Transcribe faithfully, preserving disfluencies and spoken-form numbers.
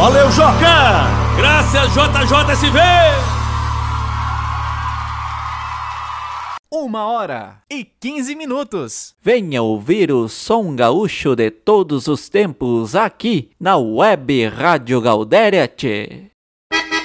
Valeu, Joca! Graças, J J S V! Uma hora e quinze minutos. Venha ouvir o som gaúcho de todos os tempos aqui na Web Rádio Galdéria, tchê.